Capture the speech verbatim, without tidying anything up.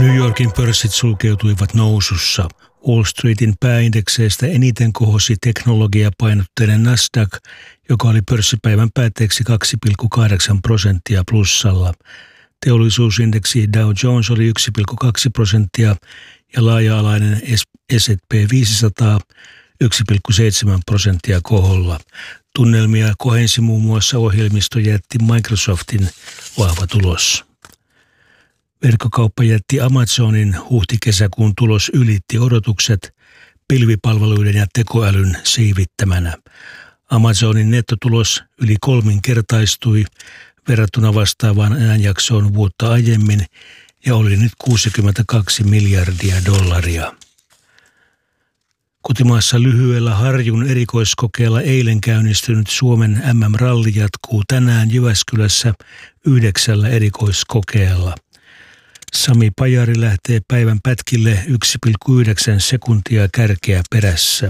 New Yorkin pörssit sulkeutuivat nousussa. Wall Streetin pääindekseistä eniten kohosi teknologiapainotteinen Nasdaq, joka oli pörssipäivän päätteeksi kaksi pilkku kahdeksan prosenttia plussalla. Teollisuusindeksi Dow Jones oli yksi pilkku kaksi prosenttia ja laaja-alainen S and P viisisataa yksi pilkku seitsemän prosenttia koholla. Tunnelmia kohensi muun muassa ohjelmistojätti Microsoftin vahva tulos. Verkkokauppajätti Amazonin huhti-kesäkuun tulos ylitti odotukset pilvipalveluiden ja tekoälyn siivittämänä. Amazonin nettotulos yli kolminkertaistui verrattuna vastaavaan ajanjaksoon vuotta aiemmin ja oli nyt kuusikymmentäkaksi miljardia dollaria. Kotimaassa lyhyellä Harjun erikoiskokeella eilen käynnistynyt Suomen M M-ralli jatkuu tänään Jyväskylässä yhdeksällä erikoiskokeella. Sami Pajari lähtee päivän pätkille yksi pilkku yhdeksän sekuntia kärkeä perässä.